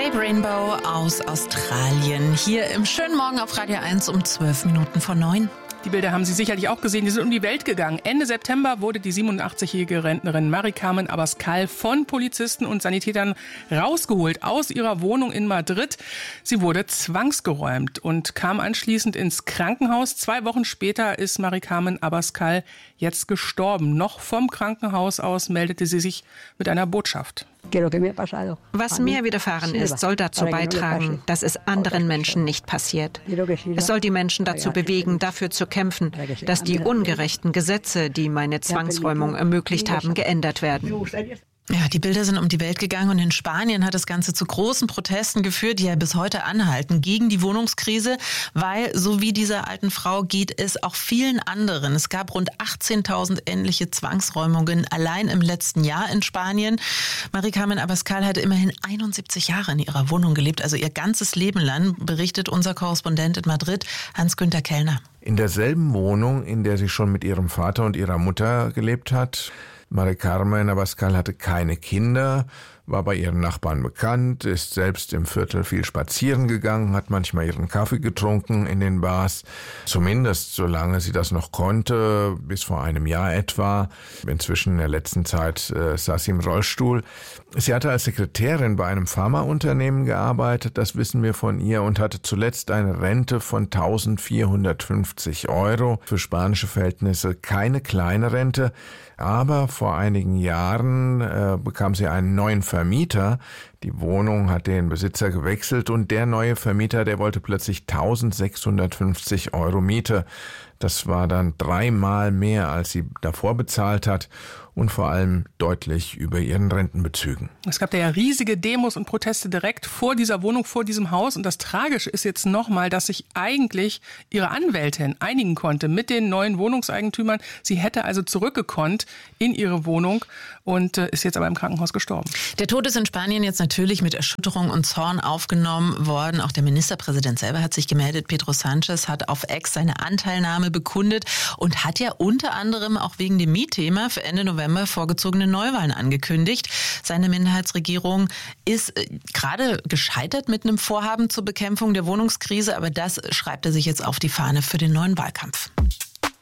Babe Rainbow aus Australien. Hier im schönen Morgen auf Radio 1 um 9:12. Die Bilder haben Sie sicherlich auch gesehen, die sind um die Welt gegangen. Ende September wurde die 87-jährige Rentnerin Mari-Carmen Abascal von Polizisten und Sanitätern rausgeholt aus ihrer Wohnung in Madrid. Sie wurde zwangsgeräumt und kam anschließend ins Krankenhaus. 2 Wochen später ist Mari-Carmen Abascal jetzt gestorben. Noch vom Krankenhaus aus meldete sie sich mit einer Botschaft. Was mir widerfahren ist, soll dazu beitragen, dass es anderen Menschen nicht passiert. Es soll die Menschen dazu bewegen, dafür zu kämpfen, dass die ungerechten Gesetze, die meine Zwangsräumung ermöglicht haben, geändert werden. Ja, die Bilder sind um die Welt gegangen und in Spanien hat das Ganze zu großen Protesten geführt, die ja bis heute anhalten, gegen die Wohnungskrise, weil so wie dieser alten Frau geht es auch vielen anderen. Es gab rund 18.000 ähnliche Zwangsräumungen allein im letzten Jahr in Spanien. Mari-Carmen Abascal hatte immerhin 71 Jahre in ihrer Wohnung gelebt, also ihr ganzes Leben lang, berichtet unser Korrespondent in Madrid, Hans-Günther Kellner. In derselben Wohnung, in der sie schon mit ihrem Vater und ihrer Mutter gelebt hat. Mari-Carmen Abascal hatte keine Kinder, war bei ihren Nachbarn bekannt, ist selbst im Viertel viel spazieren gegangen, hat manchmal ihren Kaffee getrunken in den Bars, zumindest solange sie das noch konnte, bis vor einem Jahr etwa. Inzwischen in der letzten Zeit saß sie im Rollstuhl. Sie hatte als Sekretärin bei einem Pharmaunternehmen gearbeitet, das wissen wir von ihr, und hatte zuletzt eine Rente von 1.450 €. Für spanische Verhältnisse keine kleine Rente, aber vor einigen Jahren bekam sie einen neuen Vermieter. Die Wohnung hat den Besitzer gewechselt und der neue Vermieter, der wollte plötzlich 1.650 € Miete. Das war dann 3-mal mehr, als sie davor bezahlt hat und vor allem deutlich über ihren Rentenbezügen. Es gab da ja riesige Demos und Proteste direkt vor dieser Wohnung, vor diesem Haus. Und das Tragische ist jetzt nochmal, dass sich eigentlich ihre Anwältin einigen konnte mit den neuen Wohnungseigentümern. Sie hätte also zurückgekonnt in ihre Wohnung und ist jetzt aber im Krankenhaus gestorben. Der Tod ist in Spanien jetzt natürlich mit Erschütterung und Zorn aufgenommen worden. Auch der Ministerpräsident selber hat sich gemeldet. Pedro Sánchez hat auf X seine Anteilnahme bekundet und hat ja unter anderem auch wegen dem Mietthema für Ende November vorgezogene Neuwahlen angekündigt. Seine Minderheitsregierung ist gerade gescheitert mit einem Vorhaben zur Bekämpfung der Wohnungskrise, aber das schreibt er sich jetzt auf die Fahne für den neuen Wahlkampf.